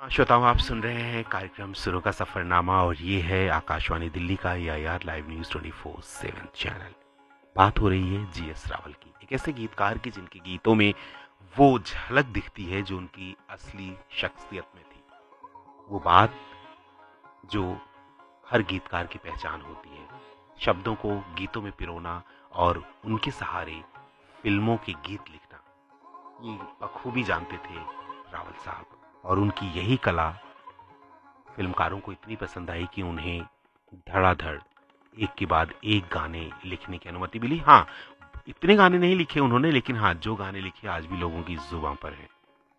श्रोताओं, आप सुन रहे हैं कार्यक्रम सुरों का सफरनामा और ये है आकाशवाणी दिल्ली का AIR लाइव न्यूज 24/7 चैनल। बात हो रही है GS रावल की, एक ऐसे गीतकार की जिनके गीतों में वो झलक दिखती है जो उनकी असली शख्सियत में थी। वो बात जो हर गीतकार की पहचान होती है, शब्दों को गीतों में पिरोना और उनके सहारे फिल्मों के गीत लिखना, ये बखूबी जानते थे रावल साहब। और उनकी यही कला फिल्मकारों को इतनी पसंद आई कि उन्हें धड़ाधड़ एक के बाद एक गाने लिखने की अनुमति मिली। हाँ, इतने गाने नहीं लिखे उन्होंने, लेकिन हाँ, जो गाने लिखे आज भी लोगों की जुबान पर हैं।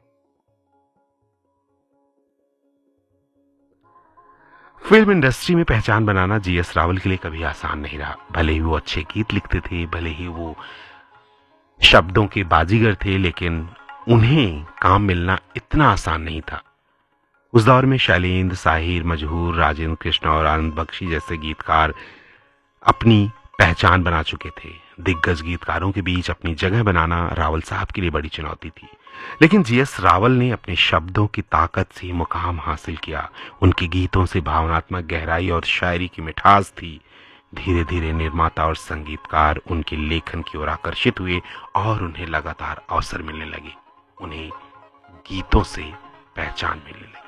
फिल्म इंडस्ट्री में पहचान बनाना GS रावल के लिए कभी आसान नहीं रहा। भले ही वो अच्छे गीत लिखते थे, भले ही वो शब्दों के बाजीगर थे, लेकिन उन्हें काम मिलना इतना आसान नहीं था। उस दौर में शैलेंद्र, साहिर, मजहूर, राजेंद्र कृष्ण और आनंद बख्शी जैसे गीतकार अपनी पहचान बना चुके थे। दिग्गज गीतकारों के बीच अपनी जगह बनाना रावल साहब के लिए बड़ी चुनौती थी, लेकिन GS रावल ने अपने शब्दों की ताकत से मुकाम हासिल किया। उनके गीतों से भावनात्मक गहराई और शायरी की मिठास थी। धीरे धीरे निर्माता और संगीतकार उनके लेखन की ओर आकर्षित हुए और उन्हें लगातार अवसर मिलने लगे। उन्हें गीतों से पहचान मिलने लगी।